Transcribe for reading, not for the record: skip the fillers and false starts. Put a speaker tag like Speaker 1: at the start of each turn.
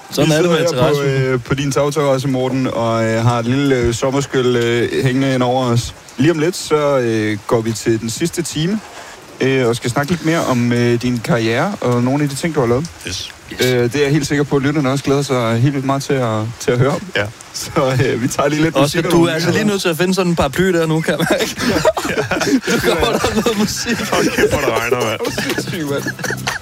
Speaker 1: Sådan er det med terrasse.
Speaker 2: På din tagterrasse, Morten, og har et lille sommerskyld hængende ind over os. Lige om lidt, så går vi til den sidste time, og skal snakke lidt mere om din karriere og nogle af de ting, du har lavet.
Speaker 3: Yes.
Speaker 2: Det er jeg helt sikker på, at lytterne også glæder sig helt vildt meget til at høre om.
Speaker 3: Ja.
Speaker 2: Så vi tager lige lidt
Speaker 1: også,
Speaker 2: musik.
Speaker 1: du er altså lige nødt til at finde sådan en paraply der nu, kan man ikke? Du går der noget musik.
Speaker 3: Okay, hvor der regner, mand.